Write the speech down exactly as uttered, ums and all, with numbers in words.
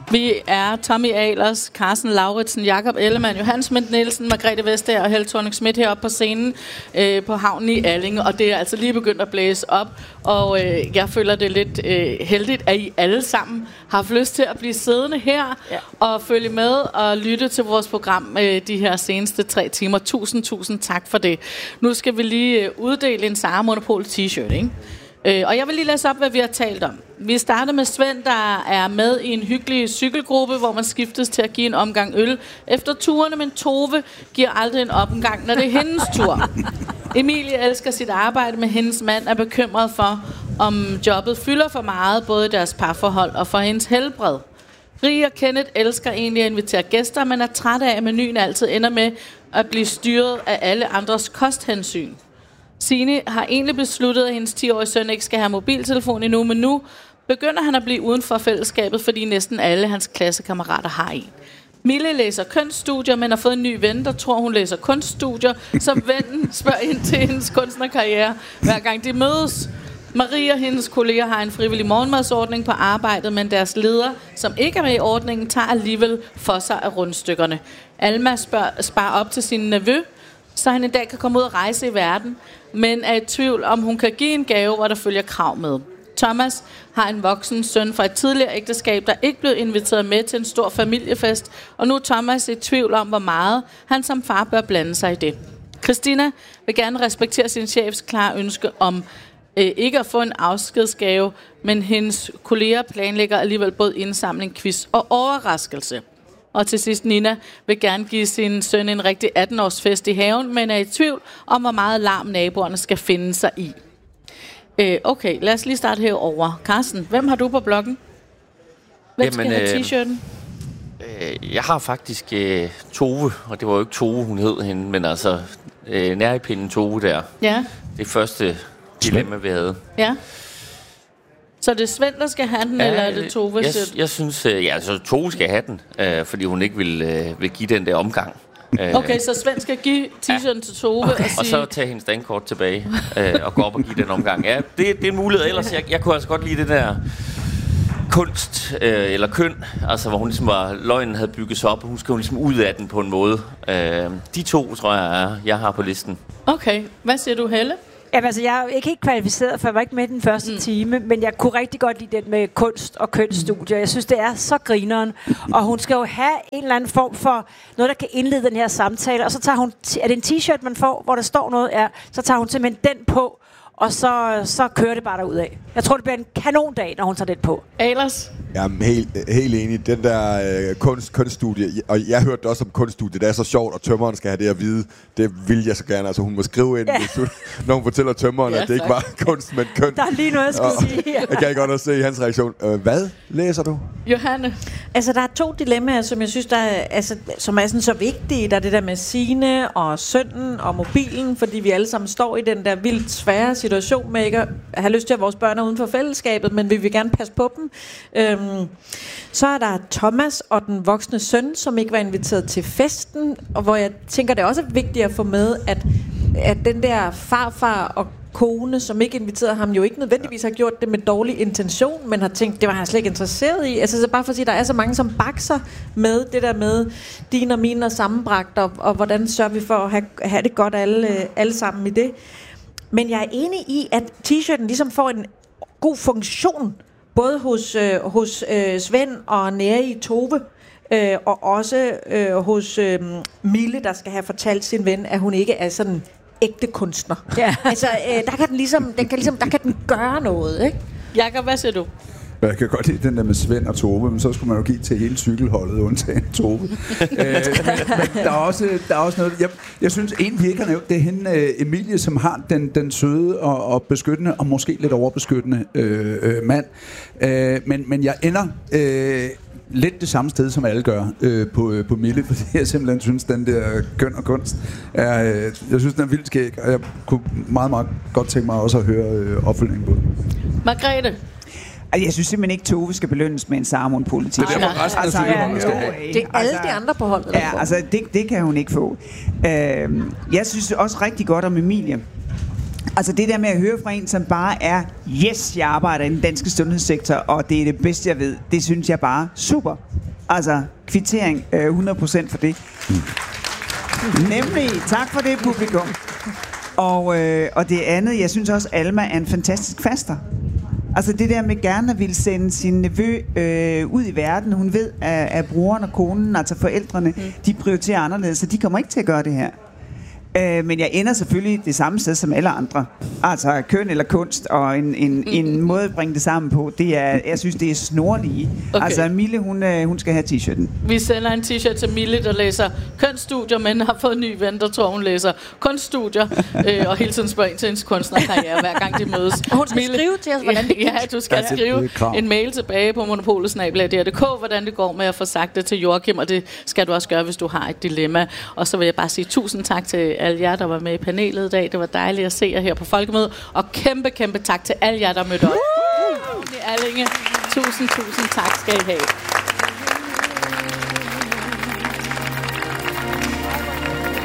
Vi er Tommy Ahlers, Carsten Lauritsen, Jakob Ellemann, Johan Schmidt Nielsen, Margrethe Vestager og Helle Thorning-Schmidt heroppe på scenen øh, på havnen i Allinge. Og det er altså lige begyndt at blæse op. Og øh, jeg føler det lidt øh, heldigt, at I alle sammen har haft lyst til at blive siddende her ja. og følge med og lytte til vores program øh, de her seneste tre timer. Tusind, tusind tak for det. Nu skal vi lige øh, uddele en Sara Monopol t-shirt, ikke? Øh, og jeg vil lige læse op, hvad vi har talt om. Vi starter med Svend, der er med i en hyggelig cykelgruppe, hvor man skiftes til at give en omgang øl efter turene, men Tove giver aldrig en omgang, når det er hendes tur. Emilie elsker sit arbejde, men hendes mand er bekymret for, om jobbet fylder for meget, både i deres parforhold og for hendes helbred. Rie og Kenneth elsker egentlig at invitere gæster, men er træt af, at menuen altid ender med at blive styret af alle andres kosthensyn. Signe har egentlig besluttet, at hendes ti-årige søn ikke skal have mobiltelefon endnu, men nu begynder han at blive uden for fællesskabet, fordi næsten alle hans klassekammerater har en. Mille læser kunststudier, men har fået en ny ven, der tror, hun læser kunststudier, så vennen spørger ind til hendes kunstnerkarriere, hver gang de mødes. Marie og hendes kolleger har en frivillig morgenmadsordning på arbejdet, men deres leder, som ikke er med i ordningen, tager alligevel for sig af rundstykkerne. Alma spørger, sparer op til sin nevø, så han en dag kan komme ud og rejse i verden, men er i tvivl om, hun kan give en gave, hvor der følger krav med. Thomas har en voksen søn fra et tidligere ægteskab, der ikke blev inviteret med til en stor familiefest, og nu er Thomas i tvivl om, hvor meget han som far bør blande sig i det. Christina vil gerne respektere sin chefs klare ønske om øh, ikke at få en afskedsgave, men hendes kolleger planlægger alligevel både indsamling, quiz og overraskelse. Og til sidst, Nina vil gerne give sin søn en rigtig atten-års fest i haven, men er i tvivl om, hvor meget larm naboerne skal finde sig i. Øh, okay, lad os lige starte herover. Carsten, hvem har du på bloggen? Hvem skal Jamen, have t-shirten? Øh, jeg har faktisk øh, Tove, og det var jo ikke Tove, hun hed hende, men altså øh, nærpinden Tove der. Ja. Det første dilemma, vi havde. Ja. Så det er Svend, der skal have den, ja, eller er det Tove? Jeg, jeg synes, øh, ja, altså Tove skal have den, øh, fordi hun ikke vil, øh, vil give den der omgang. Okay, så Svend skal give t-shirten ja. til Tove okay. og sige... Og så tage hendes dankort tilbage øh, og gå op og give den omgang. Ja, det, det er en mulighed. Ellers, jeg, jeg kunne altså godt lide det der kunst øh, eller køn, altså hvor hun ligesom var, løgnen havde bygget sig op, og hun skal jo ligesom ud af den på en måde. Øh, de to, tror jeg, er, jeg har på listen. Okay, hvad siger du, Helle? Jamen, altså, jeg er ikke helt kvalificeret, for jeg var ikke med den første mm. time, men jeg kunne rigtig godt lide den med kunst og kønsstudier. Jeg synes, det er så grineren. Og hun skal jo have en eller anden form for noget, der kan indlede den her samtale. Og så tager hun, er det en t-shirt, man får, hvor der står noget? Ja, så tager hun simpelthen den på, og så, så kører det bare derudad. Jeg tror, det bliver en kanondag, når hun tager den på. Ahlers? Jeg er helt, helt enig. Den der øh, kunst, kunststudie, og jeg hørte også om kunststudie, det er så sjovt, og tømmeren skal have det at vide. Det vil jeg så gerne. Altså, hun må skrive ind, ja. du, når hun fortæller tømmeren, ja, at det ikke var kunst, men køn. Der er lige noget, jeg skal og, sige. Ja. Jeg kan godt også se hans reaktion. Øh, hvad læser du? Johanne? Altså, der er to dilemmaer, som jeg synes, der er, altså, som er sådan så vigtige. Der er det der med Signe og sønnen og mobilen, fordi vi alle sammen står i den der vildt svære situation med ikke at have lyst til, at vores børn er uden for fællesskabet, men vi vil gerne passe på dem. Øhm, så er der Thomas og den voksne søn, som ikke var inviteret til festen, og hvor jeg tænker, det er også vigtigt at få med, at, at den der farfar og kone, som ikke inviterede ham, jo ikke nødvendigvis har gjort det med dårlig intention, men har tænkt, det var han slet ikke interesseret i. Altså så bare for at sige, der er så mange, som bakser med det der med dine og mine og sammenbragt, og, og hvordan sørger vi for at have, have det godt alle, alle sammen i det. Men jeg er enig i, at t-shirten ligesom får en god funktion, både hos, øh, hos øh, Svend og nære i Tove, øh, og også øh, hos øh, Mille, der skal have fortalt sin ven, at hun ikke er sådan ægte kunstner. Ja. Altså, øh, der kan den ligesom, den kan ligesom, der kan den gøre noget, ikke? Jakob, hvad siger du? Jeg kan godt lide den der med Svend og Tove, men så skulle man jo give til hele cykelholdet, undtagen Tove. øh, men, men der er også, der er også noget... Jeg, jeg synes, en vi ikke har nævnt, det er hende, Emilie, som har den, den søde og, og beskyttende, og måske lidt overbeskyttende øh, øh, mand. Øh, men, men jeg ender... Øh, lidt det samme sted, som alle gør øh, på, øh, på Mille, fordi jeg simpelthen synes, den der køn og kunst er, øh, jeg synes, den er vildt skæg, og jeg kunne meget, meget godt tænke mig også at høre øh, opfølgningen på det. Margrethe? Jeg synes simpelthen ikke, Tove skal belønnes med en Sara Monopol-t-shirt. Det er resten af altså, cykelholdet skal have. Det er alle de andre på holdet. Ja, altså det, det kan hun ikke få. Øh, jeg synes også rigtig godt om Emilie. Altså det der med at høre fra en, som bare er, yes, jeg arbejder i den danske sundhedssektor, og det er det bedste, jeg ved, det synes jeg bare super. Altså kvittering øh, hundrede procent for det. Mm. Nemlig, tak for det, publikum. Og, øh, og det andet, jeg synes også, Alma er en fantastisk faster. Altså det der med gerne at ville sende sin nevø øh, ud i verden. Hun ved, at, at brugeren og konen, altså forældrene, mm. de prioriterer anderledes, så de kommer ikke til at gøre det her. Øh, men jeg ender selvfølgelig det samme sted som alle andre. Altså køn eller kunst, og en, en, mm. en måde at bringe det sammen på, det er, jeg synes, det er snorlige. Okay. Altså Mille, hun, hun skal have t-shirten. Vi sender en t-shirt til Mille, der læser kunststudier, men har fået en ny ven, der tror, hun læser kunststudier, øh, og hele tiden spørger ind til hendes kunstnerkarriere, hver gang de mødes. Og hun skal Mille, skrive til os, hvordan det Ja, du skal ja, skrive en mail tilbage på monopolet snabel-a d r punktum d k, hvordan det går med at få sagt det til Joachim, og det skal du også gøre, hvis du har et dilemma. Og så vil jeg bare sige tusind tak til alle jer, der var med i panelet i dag. Det var dejligt at se jer her på Folkemødet. Og kæmpe, kæmpe tak til alle jer, der mødte op. I Allinge. Tusind, tusind tak skal I have.